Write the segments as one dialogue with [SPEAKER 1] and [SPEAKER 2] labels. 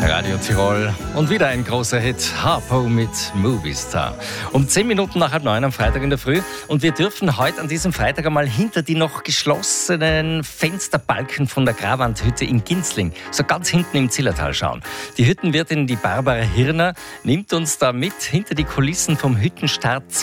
[SPEAKER 1] Radio Tirol und wieder ein großer Hit, Harpo mit Movie Star. Um 10 Minuten nach 8:30 am Freitag in der Früh. Und wir dürfen heute an diesem Freitag einmal hinter die noch geschlossenen Fensterbalken von der Gravandhütte in Ginzling, so ganz hinten im Zillertal schauen. Die Hüttenwirtin, die Barbara Hirner, nimmt uns da mit hinter die Kulissen vom Hüttenstart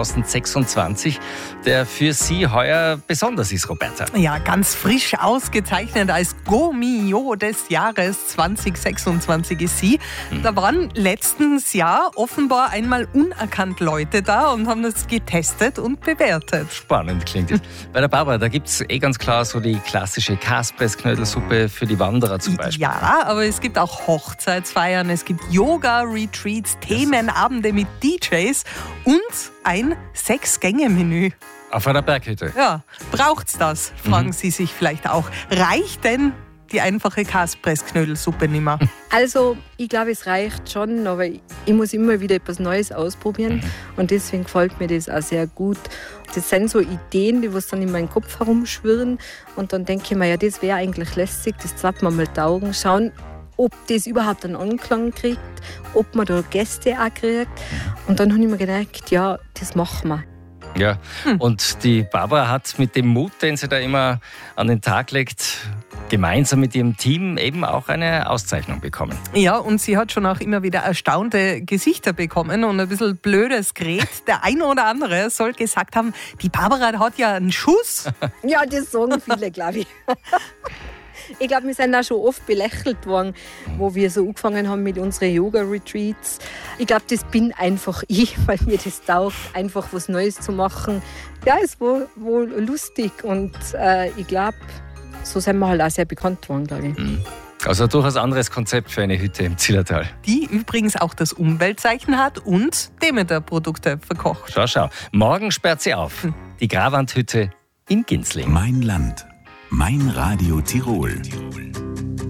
[SPEAKER 1] 2026, der für Sie heuer besonders ist, Roberta.
[SPEAKER 2] Ja, ganz frisch ausgezeichnet als Go-Mio des Jahres 2026 ist sie. Da waren letztes Jahr offenbar einmal unerkannt Leute da und haben das getestet und bewertet.
[SPEAKER 1] Spannend klingt es. Bei der Barbara, da gibt es ganz klar so die klassische Kaspressknödelsuppe für die Wanderer zum Beispiel.
[SPEAKER 2] Ja, aber es gibt auch Hochzeitsfeiern, es gibt Yoga-Retreats, Themenabende mit DJs und ein 6-Gänge-Menü.
[SPEAKER 1] Auf einer Berghütte.
[SPEAKER 2] Ja, braucht's das? Fragen Sie sich vielleicht auch. Reicht denn die einfache Kaspressknödelsuppe nicht mehr?
[SPEAKER 3] Also, ich glaube, es reicht schon, aber ich muss immer wieder etwas Neues ausprobieren und deswegen gefällt mir das auch sehr gut. Das sind so Ideen, die was dann in meinem Kopf herumschwirren und dann denke ich mir, ja, das wäre eigentlich lässig, das zweite Mal taugen, schauen, ob das überhaupt einen Anklang kriegt, ob man da Gäste auch kriegt. Und dann habe ich mir gedacht, ja, das machen wir.
[SPEAKER 1] Ja, und die Barbara hat mit dem Mut, den sie da immer an den Tag legt, gemeinsam mit ihrem Team eben auch eine Auszeichnung bekommen.
[SPEAKER 2] Ja, und sie hat schon auch immer wieder erstaunte Gesichter bekommen und ein bisschen blödes Gerät. Der eine oder andere soll gesagt haben, die Barbara hat ja einen Schuss.
[SPEAKER 3] Ja, das sagen viele, glaube ich. Ich glaube, wir sind auch schon oft belächelt worden, wo wir so angefangen haben mit unseren Yoga-Retreats. Ich glaube, das bin einfach ich, weil mir das taugt, einfach was Neues zu machen. Ja, es war wohl lustig und ich glaube, so sind wir halt auch sehr bekannt worden, glaube ich.
[SPEAKER 1] Also ein durchaus anderes Konzept für eine Hütte im Zillertal.
[SPEAKER 2] Die übrigens auch das Umweltzeichen hat und Demeter-Produkte verkocht.
[SPEAKER 1] Schau. Morgen sperrt sie auf. Die Gravandhütte in Ginzling.
[SPEAKER 4] Mein Land. Mein Radio Tirol.